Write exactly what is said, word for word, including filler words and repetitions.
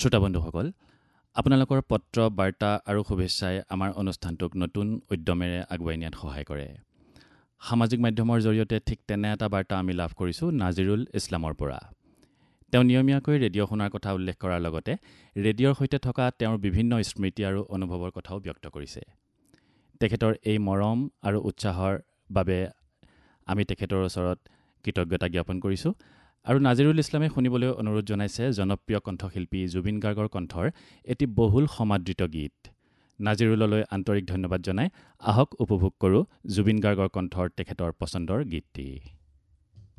শ্ৰোতা বন্ধুসকল, আপোনালোকৰ পত্ৰ বাৰ্তা আৰু শুভেচ্ছাই আমাৰ অনুষ্ঠানটোক নতুন উদ্যমেৰে আগুৱাই নিয়াত সহায় কৰে। সামাজিক মাধ্যমৰ জৰিয়তে ঠিক তেনে এটা বাৰ্তা আমি লাভ কৰিছোঁ নাজিৰুল ইছলামৰ পৰা। তেওঁ নিয়মীয়াকৈ ৰেডিঅ' শুনাৰ কথা উল্লেখ কৰাৰ লগতে ৰেডিঅ'ৰ সৈতে থকা তেওঁৰ বিভিন্ন স্মৃতি আৰু অনুভৱৰ কথাও ব্যক্ত কৰিছে। তেখেতৰ এই মৰম আৰু উৎসাহৰ বাবে আমি তেখেতৰ ওচৰত কৃতজ্ঞতা জ্ঞাপন কৰিছোঁ। আৰু নাজিৰুল ইছলামে শুনিবলৈ অনুৰোধ জনাইছে জনপ্ৰিয় কণ্ঠশিল্পী জুবিন গাৰ্গৰ কণ্ঠৰ এটি বহুল সমাদৃত গীত। নাজিৰুললৈ আন্তৰিক ধন্যবাদ জনাই আহক উপভোগ কৰোঁ জুবিন গাৰ্গৰ কণ্ঠৰ তেখেতৰ পচন্দৰ গীতটি।